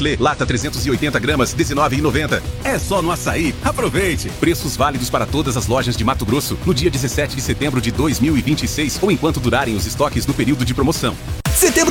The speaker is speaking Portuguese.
Nestlé, lata 380 gramas, R$19,90. É só no Açaí. Aproveite! Preços válidos para todas as lojas de Mato Grosso no dia 17 de setembro de 2026 ou enquanto durarem os estoques no período de promoção. Setembro